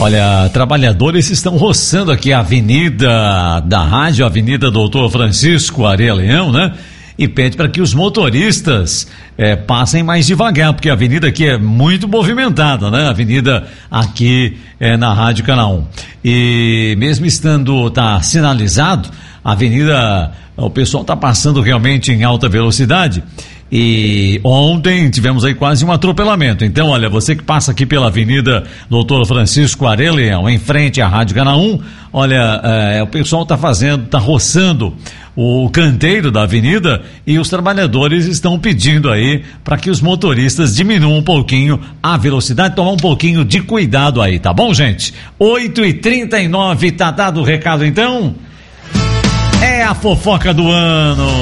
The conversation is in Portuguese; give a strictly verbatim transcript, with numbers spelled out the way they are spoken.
Olha, trabalhadores estão roçando aqui a Avenida da Rádio, a Avenida Doutor Francisco Areia Leão, né? E pede para que os motoristas é, passem mais devagar, porque a avenida aqui é muito movimentada, né? A avenida aqui é na Rádio Canaã. E mesmo estando, tá sinalizado, a avenida, o pessoal está passando realmente em alta velocidade. E ontem tivemos aí quase um atropelamento. Então, olha, você que passa aqui pela Avenida Doutor Francisco Areia Leão, em frente à Rádio Canaã, olha, é, o pessoal está fazendo, está roçando o canteiro da avenida e os trabalhadores estão pedindo aí para que os motoristas diminuam um pouquinho a velocidade, tomar um pouquinho de cuidado aí, tá bom, gente? oito e trinta e nove, tá dado o recado então? É a fofoca do ano.